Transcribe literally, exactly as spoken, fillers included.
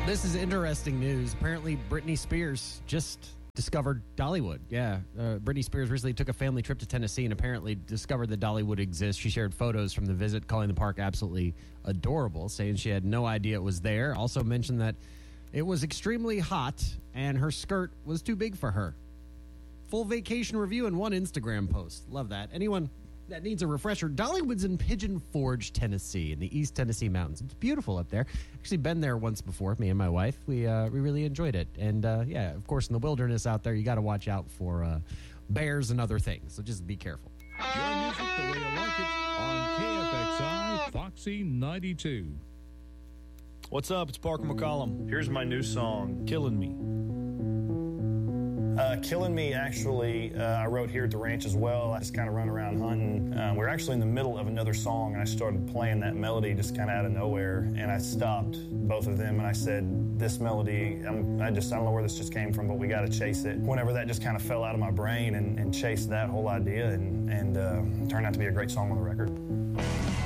This is interesting news. Apparently, Britney Spears just discovered Dollywood. Yeah, uh, Britney Spears recently took a family trip to Tennessee and apparently discovered that Dollywood exists. She shared photos from the visit, calling the park absolutely adorable, saying she had no idea it was there. Also mentioned that it was extremely hot and her skirt was too big for her. Full vacation review in one Instagram post. Love that. Anyone that needs a refresher, Dollywood's in Pigeon Forge, Tennessee, in the East Tennessee Mountains. It's beautiful up there. Actually been there once before, me and my wife. We uh, we really enjoyed it. And, uh, yeah, of course, in the wilderness out there, you got to watch out for uh, bears and other things. So just be careful. Your music the way you like it on K F X I Foxy ninety-two. What's up? It's Parker McCollum. Here's my new song, Killing Me. Uh, Killing Me, actually, uh, I wrote here at the ranch as well. I just kind of run around hunting. Uh, we're actually in the middle of another song, and I started playing that melody just kind of out of nowhere, and I stopped both of them, and I said, this melody, I'm, I just, I don't know where this just came from, but we got to chase it. Whenever that just kind of fell out of my brain and, and chased that whole idea, and, and uh, turned out to be a great song on the record.